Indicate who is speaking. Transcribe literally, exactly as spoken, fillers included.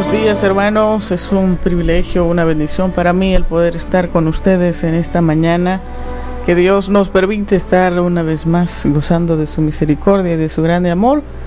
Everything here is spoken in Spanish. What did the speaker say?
Speaker 1: buenos días, hermanos. Es un privilegio, una bendición para mí el poder estar con ustedes en esta mañana. Que Dios nos permite estar una vez más gozando de su misericordia y de su grande amor.